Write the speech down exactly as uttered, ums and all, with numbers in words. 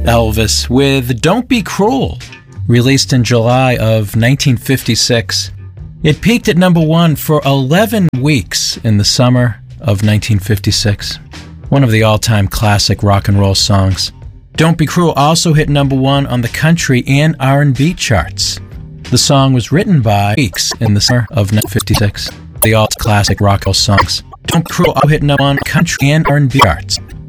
Elvis with Don't Be Cruel, released in July of nineteen fifty-six. It peaked at number one for eleven weeks in the summer of nineteen fifty-six. One of the all-time classic rock and roll songs. Don't Be Cruel also hit number one on the country and R and B charts. The song was written by weeks in the summer of nineteen fifty-six. The all classic rock and roll songs. Don't Be Cruel also hit number one country and R and B charts.